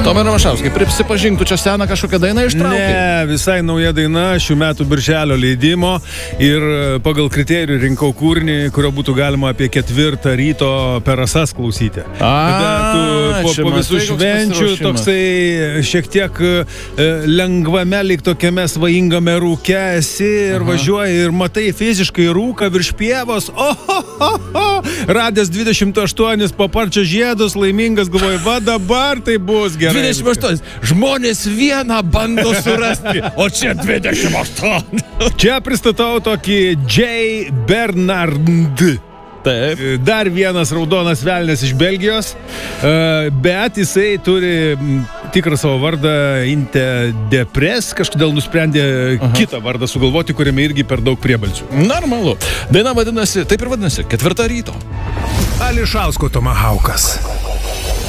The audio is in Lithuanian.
Tomai Ramašauskai, prisipažink, tu čia seną kažkokią dainą ištraukai? Ne, visai nauja daina šių metų birželio leidimo ir pagal kriterijų rinkau kūrinį, kurio būtų galima apie 4 ryto per rasas klausyti. Tada tu po visų švenčių toksai šiek tiek lengvame, lyg tokiame svajingame rūke esi ir važiuoji ir matai fiziškai rūką virš pievos. Radęs 28 paparčio žiedus, laimingas, galvoju, va dabar tai bus gerai. 28. Žmonės vieną bando surasti, o čia 28. Čia pristatau tokį J. Bernard. Taip. Dar vienas raudonas velnės iš Belgijos, bet jisai turi tikrą savo vardą Inte Depres, kažkodėl nusprendė kitą vardą sugalvoti, kuriame irgi per daug priebalsių. Normalu. Daina vadinasi, taip ir vadinasi, 4 ryto. Ališausko Tomahaukas.